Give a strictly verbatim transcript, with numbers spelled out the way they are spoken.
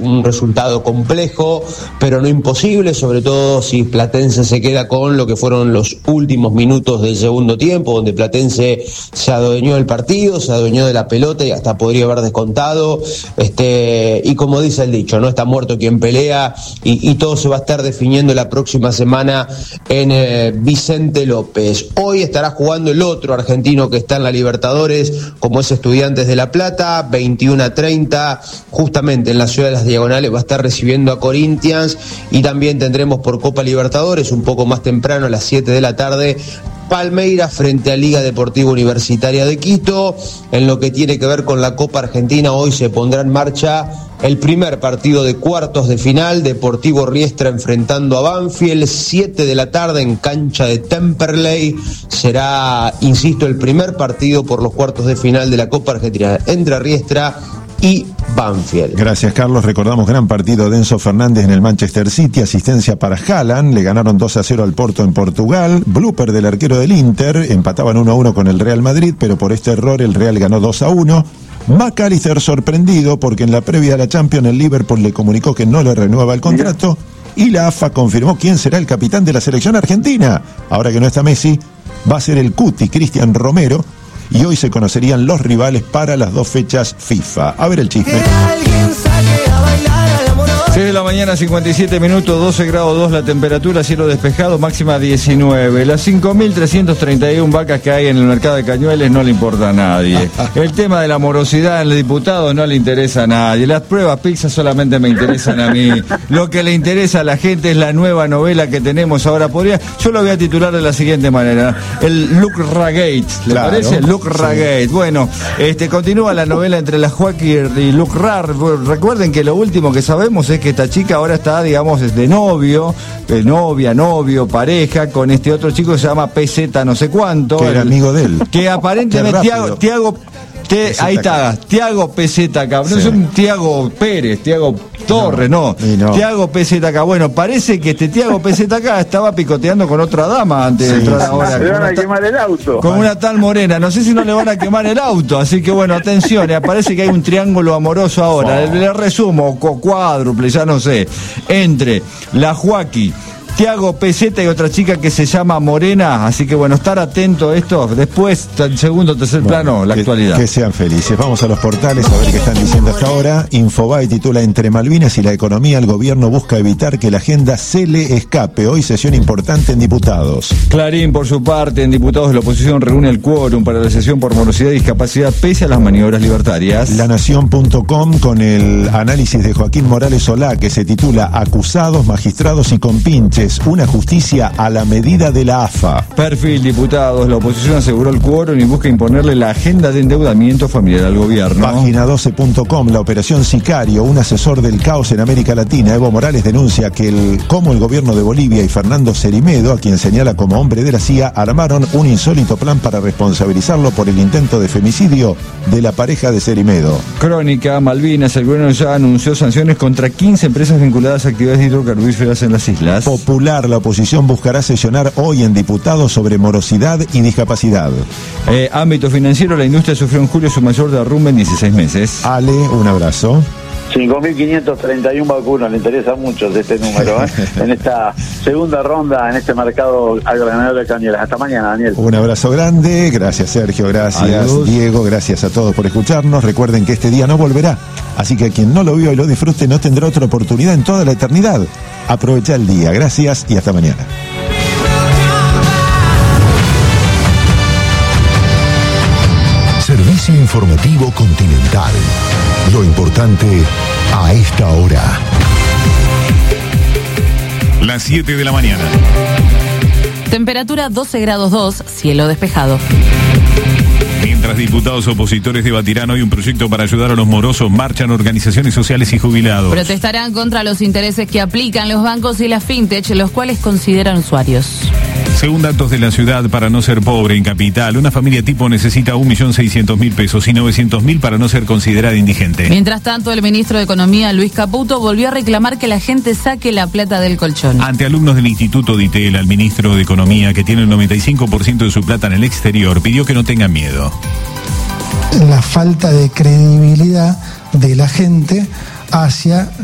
un resultado complejo, pero no imposible, sobre todo si Platense se queda con lo que fueron los últimos minutos del segundo tiempo, donde Platense se adueñó del partido, se adueñó de la pelota y hasta podría haber descontado, este, y como dice el dicho, no está muerto quien pelea, y, y todo se va a estar definiendo la próxima semana en eh, Vicente López. Hoy estará jugando el otro argentino que está en la Libertadores, como es Estudiantes de La Plata, veintiuno a treinta, justamente en la ciudad de Las Diagonales va a estar recibiendo a Corinthians, y también tendremos por Copa Libertadores, un poco más temprano, a las siete de la tarde, Palmeiras frente a Liga Deportiva Universitaria de Quito. En lo que tiene que ver con la Copa Argentina, hoy se pondrá en marcha el primer partido de cuartos de final, Deportivo Riestra enfrentando a Banfield, siete de la tarde en cancha de Temperley. Será, insisto, el primer partido por los cuartos de final de la Copa Argentina entre Riestra y Banfield. Gracias, Carlos. Recordamos gran partido de Enzo Fernández en el Manchester City, asistencia para Haaland, le ganaron dos a cero al Porto en Portugal, blooper del arquero del Inter, empataban uno a uno con el Real Madrid, pero por este error el Real ganó dos a uno. McAllister sorprendido porque en la previa de la Champions el Liverpool le comunicó que no le renueva el contrato y la A F A confirmó quién será el capitán de la selección argentina. Ahora que no está Messi, va a ser el Cuti, Cristian Romero, y hoy se conocerían los rivales para las dos fechas FIFA. A ver el chisme. seis de la mañana, cincuenta y siete minutos, doce grados dos la temperatura, cielo despejado, máxima diecinueve. Las cinco mil trescientas treinta y una vacas que hay en el mercado de Cañueles no le importa a nadie. El tema de la morosidad en el diputado no le interesa a nadie. Las pruebas pizza solamente me interesan a mí. Lo que le interesa a la gente es la nueva novela que tenemos ahora. Podría, yo lo voy a titular de la siguiente manera: el Luke Ragate. ¿Le claro, parece? Luke sí. Ragate. Bueno, este continúa la novela entre la Joaquín y Luke Rar. Recuerden que lo último que sabemos es que esta chica ahora está, digamos, de novio, de novia, novio, pareja, con este otro chico que se llama P Z no sé cuánto. Que era el, amigo de él. Que aparentemente Tiago, Tiago te, ahí está, Tiago P Z acá. No sí. es un Tiago Pérez, Tiago Torres, no. no. no. Tiago P Z acá. Bueno, parece que este Tiago P Z acá estaba picoteando con otra dama antes sí, de entrar ahora. Le van a quemar el auto. Con una tal Morena. No sé si no le van a quemar el auto. Así que bueno, atención. Parece que hay un triángulo amoroso ahora. Oh. Le, le resumo, cuádruple, ya no sé. Entre la Joaquín, Tiago P Z y otra chica que se llama Morena, así que bueno, estar atento a esto. Después, en segundo o tercer bueno, plano, la que, actualidad. Que sean felices. Vamos a los portales a ver qué están diciendo hasta ahora. Infobae titula: Entre Malvinas y la economía, el gobierno busca evitar que la agenda se le escape. Hoy sesión importante en diputados. Clarín, por su parte, en diputados de la oposición reúne el quórum para la sesión por morosidad y discapacidad pese a las maniobras libertarias. La Nación punto com con el análisis de Joaquín Morales Solá, que se titula: Acusados, magistrados y compinches, una justicia a la medida de la A F A. Perfil, diputados, la oposición aseguró el quórum y busca imponerle la agenda de endeudamiento familiar al gobierno. Página doce punto com, la operación Sicario, un asesor del caos en América Latina, Evo Morales, denuncia que el, como el gobierno de Bolivia y Fernando Cerimedo, a quien señala como hombre de la C I A, armaron un insólito plan para responsabilizarlo por el intento de femicidio de la pareja de Cerimedo. Crónica, Malvinas, el gobierno ya anunció sanciones contra quince empresas vinculadas a actividades hidrocarburíferas en las islas. Popular, la oposición buscará sesionar hoy en diputados sobre morosidad y discapacidad. Eh, ámbito financiero, la industria sufrió en julio su mayor derrumbe en dieciséis meses. Ale, un abrazo. cinco mil quinientos treinta y una vacunas, le interesa mucho este número, ¿eh? En esta segunda ronda, en este mercado agroganadero de Cañuelas. Hasta mañana, Daniel. Un abrazo grande, gracias Sergio, gracias Adiós. Diego, gracias a todos por escucharnos. Recuerden que este día no volverá, así que quien no lo vio y lo disfrute no tendrá otra oportunidad en toda la eternidad. Aprovecha el día, gracias y hasta mañana. Servicio informativo Continental. Lo importante a esta hora. Las siete de la mañana. Temperatura doce grados dos, cielo despejado. Mientras diputados opositores debatirán hoy un proyecto para ayudar a los morosos, marchan organizaciones sociales y jubilados. Protestarán contra los intereses que aplican los bancos y las fintech, los cuales consideran usuarios. Según datos de la ciudad, para no ser pobre en capital, una familia tipo necesita un millón seiscientos mil pesos y novecientos mil para no ser considerada indigente. Mientras tanto, el ministro de Economía, Luis Caputo, volvió a reclamar que la gente saque la plata del colchón. Ante alumnos del Instituto de Itela, el ministro de Economía, que tiene el noventa y cinco por ciento de su plata en el exterior, pidió que no tengan miedo. La falta de credibilidad de la gente hacia